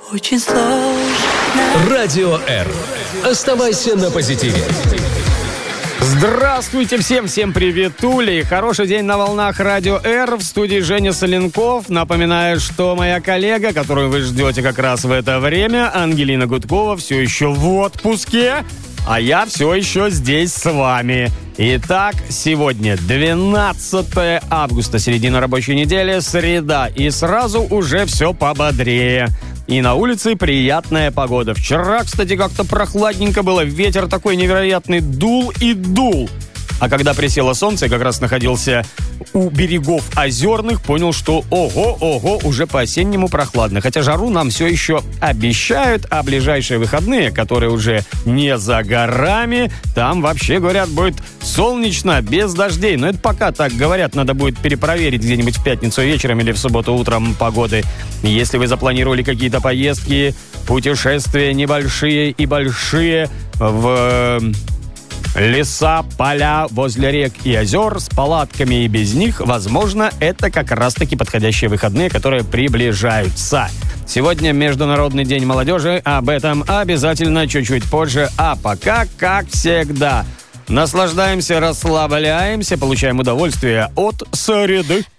Очень сложно. Радио Р. Оставайся на позитиве. Здравствуйте всем приветули. Хороший день на волнах Радио Р. В студии Женя Соленков. Напоминаю, что моя коллега, которую вы ждете как раз в это время, Ангелина Гудкова, все еще в отпуске, а я все еще здесь с вами. Итак, сегодня 12 августа, середина рабочей недели, среда, и сразу уже все пободрее. И на улице приятная погода. Вчера, кстати, как-то прохладненько было. Ветер такой невероятный дул и дул. А когда присело солнце, как раз находился у берегов озерных, понял, что ого, уже по-осеннему прохладно. Хотя жару нам все еще обещают, а ближайшие выходные, которые уже не за горами, там вообще, говорят, будет солнечно, без дождей. Но это пока так говорят, надо будет перепроверить где-нибудь в пятницу вечером или в субботу утром погоды. Если вы запланировали какие-то поездки, путешествия небольшие и большие в леса, поля возле рек и озер с палатками и без них, возможно, это как раз-таки подходящие выходные, которые приближаются. Сегодня Международный день молодежи, об этом обязательно чуть-чуть позже, а пока, как всегда, наслаждаемся, расслабляемся, получаем удовольствие от среды.